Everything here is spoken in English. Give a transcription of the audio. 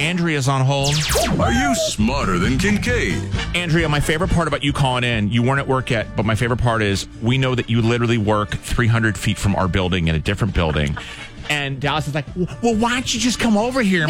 Andrea's on hold. Are you smarter than Kincaid? Andrea, my favorite part about you calling in, you weren't at work yet, but my favorite part is we know that you literally work 300 feet from our building in a different building. And Dallas is like, well, why don't you just come over here